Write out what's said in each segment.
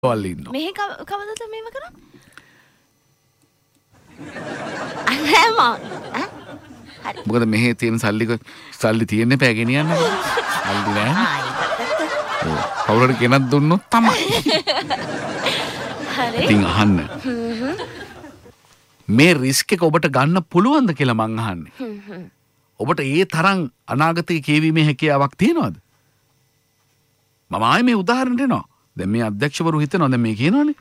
වල් ඉන්නවා. මෙහි කවදද මේව කරන්නේ? අනේ හරි. මොකද මෙහි තියෙන සල්ලි තියෙන්නේ පෑ ගෙනියන්න. සල්ලි නෑ. කවුරුහරි කෙනක් දුන්නොත් තමයි. හරි. ඉතින් අහන්න. මේ රිස්ක් එක ඔබට ගන්න පුළුවන්ද කියලා මං අහන්නේ. ඔබට ඒ තරම් අනාගතයේ කියවීමේ හැකියාවක් තියෙනවද? මම ආයේ මේ උදාහරණ දෙනවා. දැන් මේ අධ්‍යක්ෂවරු හිතනවා දැන් මේ කියනවනේ.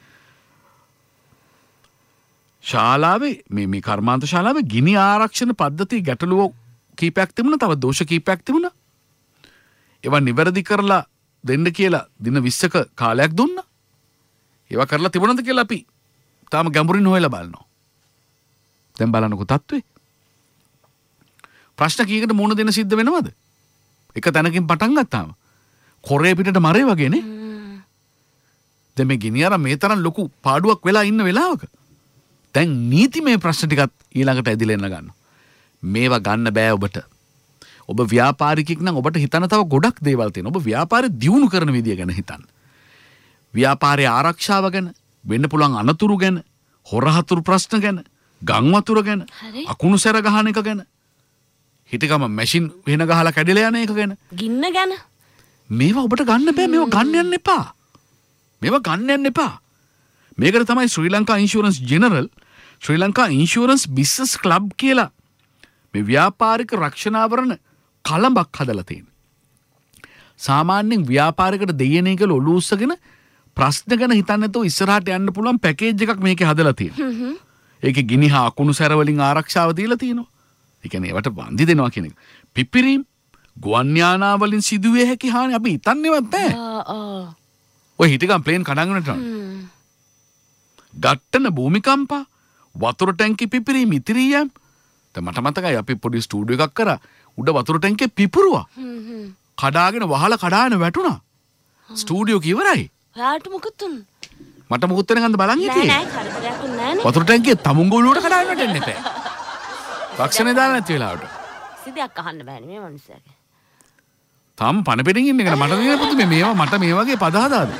ශාලාවේ මේ කර්මාන්ත ශාලාවේ ගිනි ආරක්ෂණ පද්ධතිය ගැටලුව කීපයක් තිබුණා. තව දෝෂ කීපයක් තිබුණා. ඒවා නිවැරදි කරලා දෙන්න කියලා දින 20ක කාලයක් දුන්නා. ඒවා කරලා තිබුණාද කියලා අපි තාම ගැඹුරින් හොයලා බලනවා. දැන් බලන්නකො තත්ත්වේ. ප්‍රශ්න කීයකට මුණ දෙන්න සිද්ධ වෙනවද? එක තැනකින් පටන් ගත්තාම කොරේ පිටට මරේ වගේනේ. දැන් මේ ගිනි අර මේ තරම් ලොකු පාඩුවක් වෙලා ඉන්න වෙලාවක දැන් නීතිමය ප්‍රශ්න ටිකත් ඊළඟට ඇදිලා එන්න ගන්නවා. මේවා ගන්න බෑ ඔබට. ඔබ ව්‍යාපාරිකෙක් නම් ඔබට හිතන්න තව ගොඩක් දේවල් තියෙනවා. ඔබ ව්‍යාපාරය දියුණු කරන විදිය ගැන හිතන්න. ව්‍යාපාරයේ ආරක්ෂාව ගැන, වෙන්න පුළුවන් අනතුරු ගැන, හොරහතුරු ප්‍රශ්න ගැන, ගම් වතුර ගැන, අකුණු සැර ගහන එක ගැන, හිටගම මැෂින් වෙන ගහලා කැඩිලා යන එක ගැන, ගින්න ගැන. මේවා ඔබට ගන්න බෑ. මේවා ගන්න යන්න එපා. මේවා ගන්න යන්න එපා. මේකට තමයි ශ්‍රී ලංකා ඉන්ෂුරන්ස් ජෙනරල්, ශ්‍රී ලංකා ඉන්ෂුරන්ස් බිස්නස් ක්ලබ් කියලා මේ ව්‍යාපාරික රක්ෂණාවරණ කලඹක් හදලා තියෙන්නේ. සාමාන්‍යයෙන් ව්‍යාපාරිකට දෙයනේ කියලා ඔලුව උස්සගෙන ප්‍රශ්න ගැන හිතන්නේ නැතුව ඉස්සරහට යන්න පුළුවන් පැකේජ් එකක් මේකේ හදලා තියෙනවා. ඒකේ ගිනි හා අකුණු සැර වලින් ආරක්ෂාව දීලා තියෙනවා. ඒ කියන්නේ ඒවට වන්දි දෙනවා කියන එක. පිපිරීම් ගුවන් යානා වලින් සිදුවේ හැකි හානි අපි හිතන්නේවත් නැහැ. ඔය හිටගම් ප්ලේන් කඩංගනට ගට්ටන භූමිකම්පා වතුර ටැංකි පිපිරීම් ඉතිරියම්. දැන් මට මතකයි අපි පොඩි ස්ටුඩියෝ එකක් කරා උඩ වතුර ටැංකිය පිපුරුවා. කඩාගෙන වහලා කඩාගෙන වැටුණා. ස්ටුඩියෝ කිවරයි. ඔයාට මොකද උන්? මට මොකුත් වෙනකන්ද බලන් හිටියේ. නෑ කරදරයක් නෑනේ. වතුර ටැංකිය තමුංග ඔලුවට කඩාගෙන වැටෙන්න එපා. රක්ෂණය දාලා නැති වෙලාවට. සිදයක් අහන්න බෑනේ මේ මිනිස්සයාගේ. තාම පණ පිටින් ඉන්න එක මට දෙන පුතේ මේවා මට මේ වගේ පද හදාද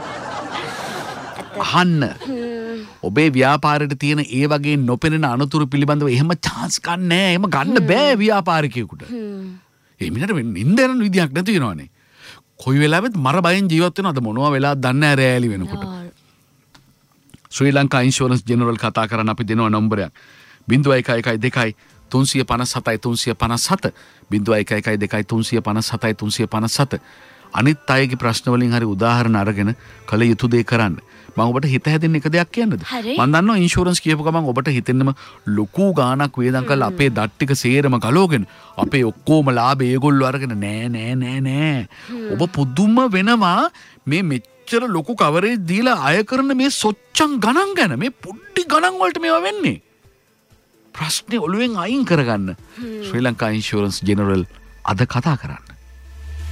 අහන්න. ඔබේ ව්‍යාපාරයට තියෙන ඒ වගේ නොපෙනෙන අනතුරු පිළිබඳව එහෙම chance ගන්න නෑ. එහෙම ගන්න බෑ ව්‍යාපාරිකයෙකුට. ඒ මිනිහට නින්දරන විදියක් නැති වෙනවනේ. කොයි වෙලාවෙත් මර බයෙන් ජීවත් වෙනවද මොනවා වෙලාද දන්නේ නැහැ රෑලි වෙනකොට. ශ්‍රී ලංකා ඉන්ෂුරන්ස් ජෙනරල් කතා කරන අපි දෙනවා නම්බරයක් 0112 357 357 0112 357 357 අනිත් අයගේ ප්‍රශ්න වලින් හරි උදාහරණ අරගෙන කල යුතු දේ කරන්න. මම ඔබට හිත හැදෙන්න එක දෙයක් කියන්නද? මම දන්නවා ඉන්ෂුරන්ස් කියපු ගමන් ඔබට හිතෙන්නම ලොකු ගාණක් වේදම් කරලා අපේ දත් ටික සේරම ගලවගෙන අපේ ඔක්කොම ලාභ ඒගොල්ලෝ අරගෙන නෑ. ඔබ පුදුම වෙනවා මේ මෙච්චර ලොකු කවරේජ් දීලා අය කරන මේ සොච්චම් ගණන් ගැන. මේ පොඩි ගණන් වලට මේවා වෙන්නේ. ප්‍රශ්නේ ඔළුවෙන් අයින් කරගන්න ශ්‍රී ලංකා ඉන්ෂුරන්ස් ජෙනරල් අද කතා කරන්න.